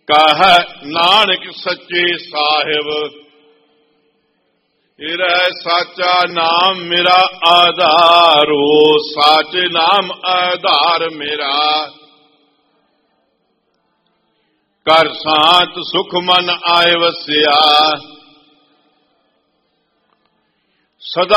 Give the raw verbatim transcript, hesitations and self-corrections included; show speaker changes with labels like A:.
A: ਕਹੈ ਨਾਨਕ ਸੱਚੇ ਸਾਹਿਬ, ਇਹ ਰਹਿ ਸਾਚਾ ਨਾਮ ਮੇਰਾ ਆਧਾਰ, ਹੋ ਸਾਚੇ ਨਾਮ ਆਧਾਰ ਮੇਰਾ। ਕਰ ਸਾਤ ਸੁਖ ਮਨ ਆਏ ਵਸਿਆ, ਸਦਾ